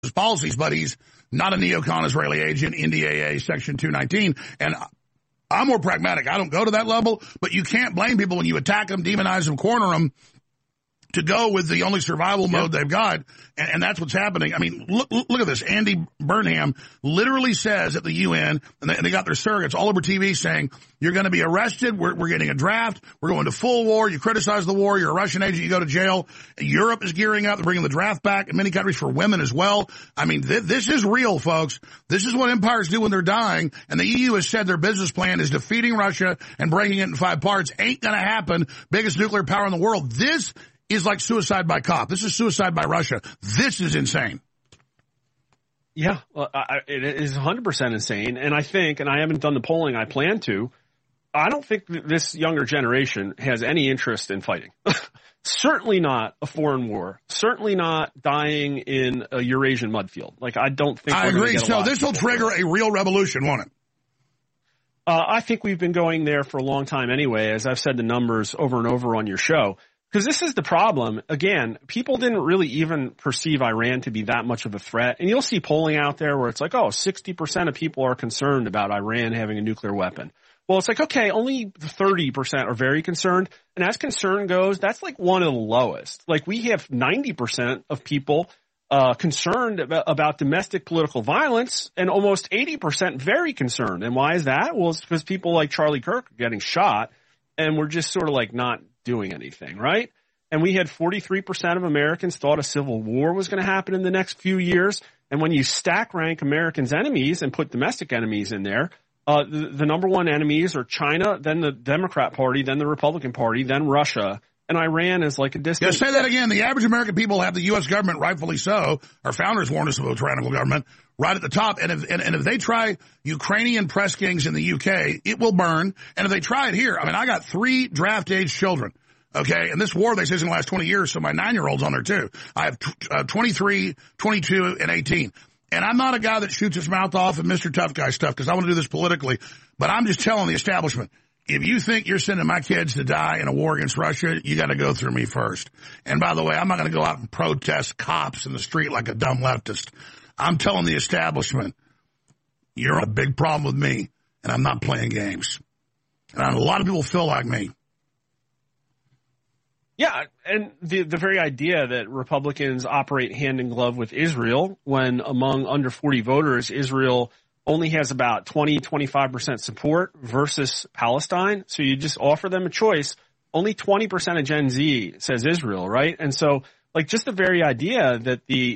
policies, but he's not a neocon Israeli agent, NDAA Section 219. And I'm more pragmatic. I don't go to that level, but you can't blame people when you attack them, demonize them, corner them, to go with the only survival mode they've got, and that's what's happening. I mean, look at this. Andy Burnham literally says at the UN, and they got their surrogates all over TV saying, you're going to be arrested, we're getting a draft, we're going to full war, you criticize the war, you're a Russian agent, you go to jail. Europe is gearing up, they're bringing the draft back in many countries for women as well. I mean, this is real, folks. This is what empires do when they're dying, and the EU has said their business plan is defeating Russia and breaking it in 5 parts. Ain't going to happen. Biggest nuclear power in the world. This is like suicide by cop. This is suicide by Russia. This is insane. Yeah, well, it is 100% insane. And I think, and I haven't done the polling I plan to, I don't think this younger generation has any interest in fighting. Certainly not a foreign war. Certainly not dying in a Eurasian mudfield. Like, I don't think I agree. So this will trigger a real revolution, won't it? I think we've been going there for a long time anyway, as I've said the numbers over and over on your show. Because this is the problem. Again, people didn't really even perceive Iran to be that much of a threat. And you'll see polling out there where it's like, 60% of people are concerned about Iran having a nuclear weapon. Well, it's like, okay, only 30% are very concerned. And as concern goes, that's like one of the lowest. Like, we have 90% of people concerned about domestic political violence, and almost 80% very concerned. And why is that? Well, it's because people like Charlie Kirk are getting shot, and we're just sort of like not doing anything, right? And we had 43% of Americans thought a civil war was going to happen in the next few years. And when you stack rank Americans' enemies and put domestic enemies in there, the number one enemies are China, then the Democrat Party, then the Republican Party, then Russia, and Iran is like a distant. Yeah, say that again. The average American people have the U.S. government, rightfully so. Our founders warned us of a tyrannical government, right at the top. And if they try Ukrainian press gangs in the U.K., it will burn. And if they try it here, I mean, I got 3 draft-age children, okay? And this war, they say, is in the last 20 years, so my 9-year-old's on there, too. I have 23, 22, and 18. And I'm not a guy that shoots his mouth off and Mr. Tough Guy stuff, because I want to do this politically. But I'm just telling the establishment, if you think you're sending my kids to die in a war against Russia, you got to go through me first. And by the way, I'm not going to go out and protest cops in the street like a dumb leftist. I'm telling the establishment, you're a big problem with me, and I'm not playing games. And a lot of people feel like me. Yeah, and the very idea that Republicans operate hand in glove with Israel when among under 40 voters, Israel only has about 20-25% support versus Palestine. So you just offer them a choice. Only 20% of Gen Z says Israel, right? And so, like, just the very idea that the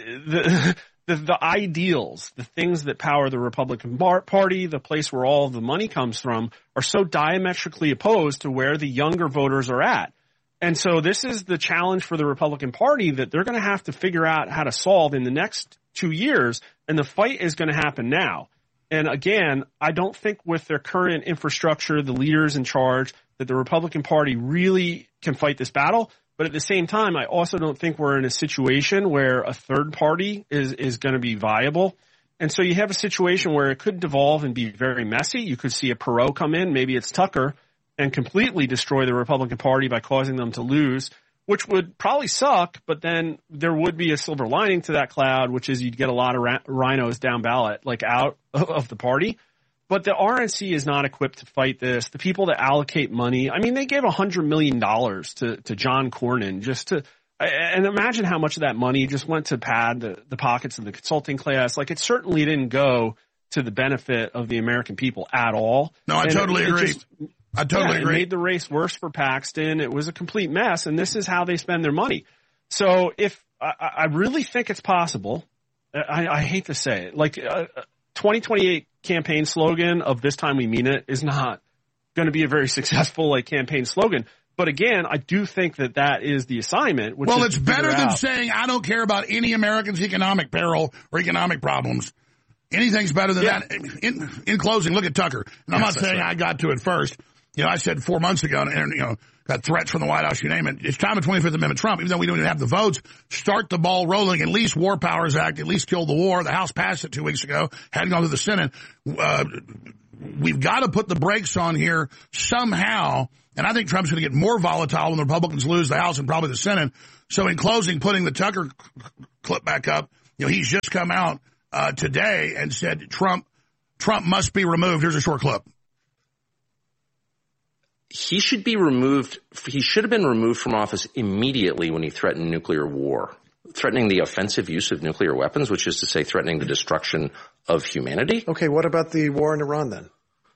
ideals, the things that power the Republican Party, the place where all of the money comes from, are so diametrically opposed to where the younger voters are at. And so this is the challenge for the Republican Party that they're going to have to figure out how to solve in the next 2 years, and the fight is going to happen now. And again, I don't think with their current infrastructure, the leaders in charge, that the Republican Party really can fight this battle. But at the same time, I also don't think we're in a situation where a third party is going to be viable. And so you have a situation where it could devolve and be very messy. You could see a Perot come in, maybe it's Tucker, and completely destroy the Republican Party by causing them to lose, which would probably suck, but then there would be a silver lining to that cloud, which is you'd get a lot of rhinos down ballot, like out of the party. But the RNC is not equipped to fight this. The people that allocate money, I mean, they gave $100 million to John Cornyn just to, and imagine how much of that money just went to pad the pockets of the consulting class. Like, it certainly didn't go to the benefit of the American people at all. No, I totally agree. I totally agree. It made the race worse for Paxton. It was a complete mess, and this is how they spend their money. So if I really think it's possible, I hate to say it, like 2028 campaign slogan of "This time we mean it" is not going to be a very successful campaign slogan. But again, I do think that is the assignment. Which well, it's better than saying I don't care about any American's economic peril or economic problems. Anything's better than that. In closing, look at Tucker. And I'm not saying I got to it first. You know, I said 4 months ago, and got threats from the White House, you name it. It's time of 25th Amendment Trump, even though we don't even have the votes. Start the ball rolling. At least War Powers Act, at least kill the war. The House passed it 2 weeks ago. Hadn't gone to the Senate. We've got to put the brakes on here somehow. And I think Trump's going to get more volatile when the Republicans lose the House and probably the Senate. So in closing, putting the Tucker clip back up, He's just come out today and said Trump must be removed. Here's a short clip. He should be removed. He should have been removed from office immediately when he threatened nuclear war, threatening the offensive use of nuclear weapons, which is to say threatening the destruction of humanity. Okay, what about the war in Iran then?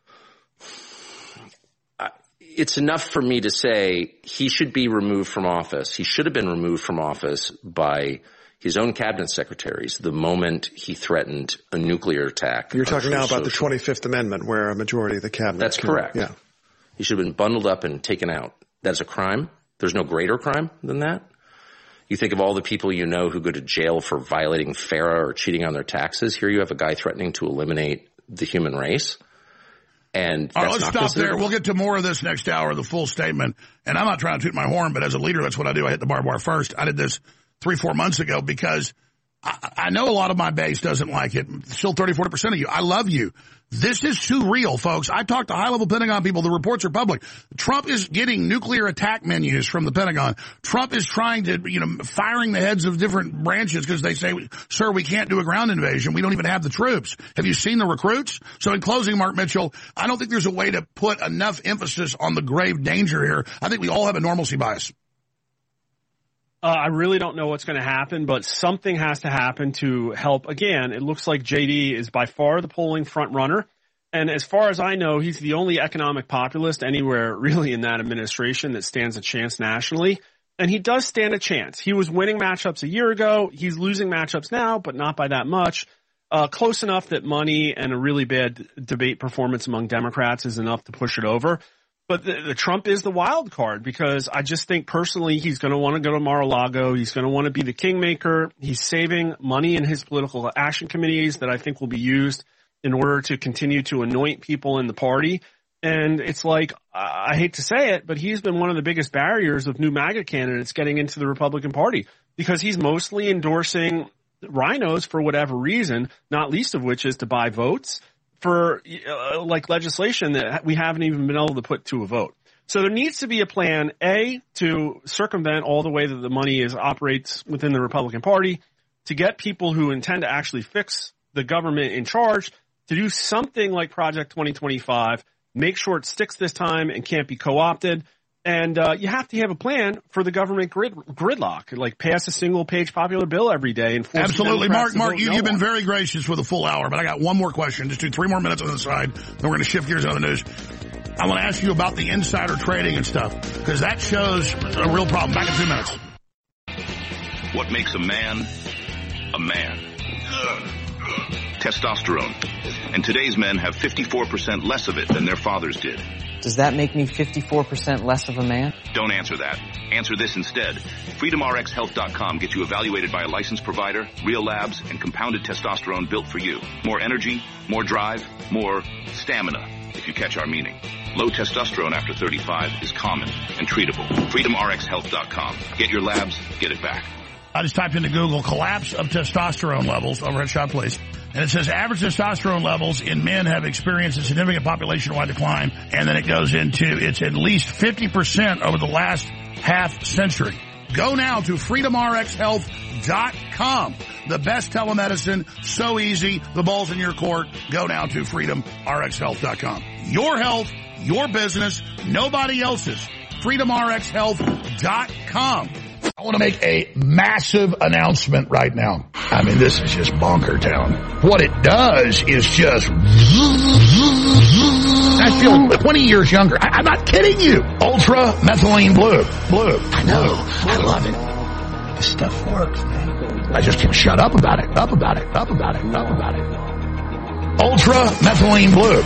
It's enough for me to say he should be removed from office. He should have been removed from office by his own cabinet secretaries the moment he threatened a nuclear attack. You're talking now about the 25th Amendment, where a majority of the cabinet. That's correct. Yeah. He should have been bundled up and taken out. That's a crime. There's no greater crime than that. You think of all the people you know who go to jail for violating FARA or cheating on their taxes. Here you have a guy threatening to eliminate the human race. And all right, let's stop there. We'll get to more of this next hour, the full statement. And I'm not trying to toot my horn, but as a leader, that's what I do. I hit the barbed wire first. I did this 3-4 months ago because I know a lot of my base doesn't like it. Still 30-40% of you. I love you. This is too real, folks. I talked to high-level Pentagon people. The reports are public. Trump is getting nuclear attack menus from the Pentagon. Trump is trying to, firing the heads of different branches because they say, sir, we can't do a ground invasion. We don't even have the troops. Have you seen the recruits? So in closing, Mark Mitchell, I don't think there's a way to put enough emphasis on the grave danger here. I think we all have a normalcy bias. I really don't know what's going to happen, but something has to happen to help. Again, it looks like JD is by far the polling front runner. And as far as I know, he's the only economic populist anywhere really in that administration that stands a chance nationally. And he does stand a chance. He was winning matchups a year ago. He's losing matchups now, but not by that much. Close enough that money and a really bad debate performance among Democrats is enough to push it over. But the Trump is the wild card because I just think personally he's going to want to go to Mar-a-Lago. He's going to want to be the kingmaker. He's saving money in his political action committees that I think will be used in order to continue to anoint people in the party. And it's like, I hate to say it, but he's been one of the biggest barriers of new MAGA candidates getting into the Republican Party because he's mostly endorsing rhinos for whatever reason, not least of which is to buy votes for legislation that we haven't even been able to put to a vote. So there needs to be a plan, A, to circumvent all the way that the money operates within the Republican Party, to get people who intend to actually fix the government in charge to do something like Project 2025, make sure it sticks this time and can't be co-opted. And you have to have a plan for the government gridlock, like pass a single-page popular bill every day. And absolutely. Mark, you've been very gracious with a full hour, but I got one more question. Just do 3 more minutes on the side, then we're going to shift gears on the news. I want to ask you about the insider trading and stuff, because that shows a real problem. Back in 2 minutes. What makes a man a man? Testosterone. And today's men have 54% less of it than their fathers did. Does that make me 54% less of a man? Don't answer that. Answer this instead. FreedomRxHealth.com gets you evaluated by a licensed provider, real labs, and compounded testosterone built for you. More energy, more drive, more stamina, if you catch our meaning. Low testosterone after 35 is common and treatable. FreedomRxHealth.com. Get your labs, get it back. I just typed into Google collapse of testosterone levels. Overhead shot, please. And it says average testosterone levels in men have experienced a significant population-wide decline. And then it goes into it's at least 50% over the last half century. Go now to freedomrxhealth.com. The best telemedicine, so easy, the ball's in your court. Go now to freedomrxhealth.com. Your health, your business, nobody else's. freedomrxhealth.com. I want to make a massive announcement right now. I mean, this is just bonker town. What it does is just... I feel 20 years younger. I'm not kidding you. Ultra methylene blue. I know. I love it. This stuff works, man. I just can't shut up about it. Up about it. Ultra methylene blue.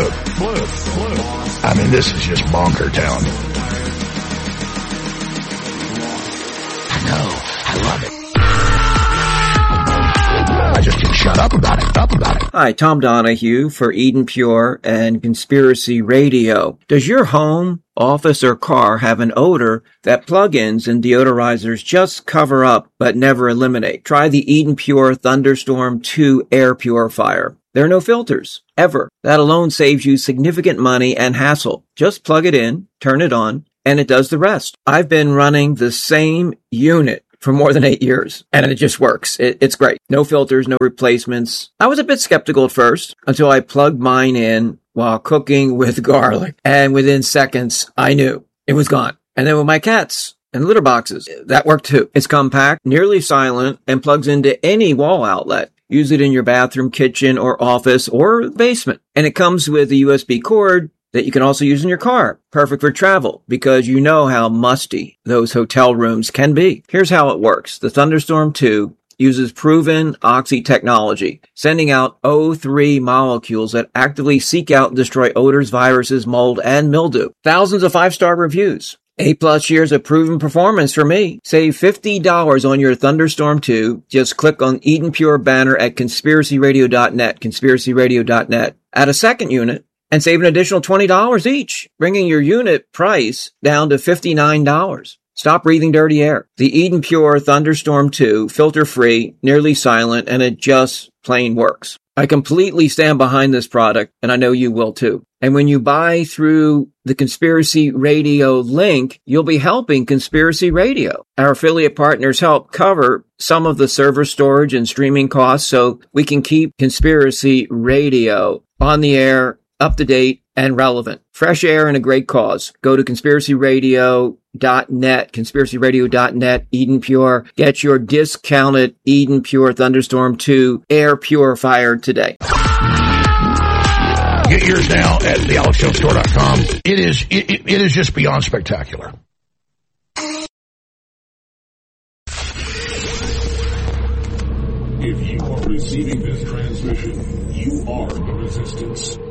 I mean, this is just bonker town. No, I love it. I just can't shut up about it. Hi, Tom Donahue for Eden Pure and Conspiracy Radio. Does your home, office, or car have an odor that plugins and deodorizers just cover up but never eliminate? Try the Eden Pure Thunderstorm 2 air purifier. There are no filters, ever. That alone saves you significant money and hassle. Just plug it in, turn it on, and it does the rest. I've been running the same unit for more than 8 years, and it just works. It's great. No filters, no replacements. I was a bit skeptical at first until I plugged mine in while cooking with garlic, and within seconds, I knew it was gone. And then with my cats and litter boxes, that worked too. It's compact, nearly silent, and plugs into any wall outlet. Use it in your bathroom, kitchen, or office, or basement. And it comes with a USB cord that you can also use in your car. Perfect for travel, because you know how musty those hotel rooms can be. Here's how it works. The Thunderstorm 2 uses proven Oxy technology, sending out O3 molecules that actively seek out and destroy odors, viruses, mold, and mildew. Thousands of 5-star reviews. 8+ years of proven performance for me. Save $50 on your Thunderstorm 2. Just click on Eden Pure banner at conspiracyradio.net, conspiracyradio.net. Add a second unit and save an additional $20 each, bringing your unit price down to $59. Stop breathing dirty air. The Eden Pure Thunderstorm 2, filter-free, nearly silent, and it just plain works. I completely stand behind this product, and I know you will too. And when you buy through the Conspiracy Radio link, you'll be helping Conspiracy Radio. Our affiliate partners help cover some of the server storage and streaming costs so we can keep Conspiracy Radio on the air, up to date, and relevant. Fresh air and a great cause. Go to conspiracyradio.net, conspiracyradio.net, Eden Pure. Get your discounted Eden Pure Thunderstorm 2 air purifier today. Get yours now at thealexjonestore.com. It is just beyond spectacular. If you are receiving this transmission, you are the resistance.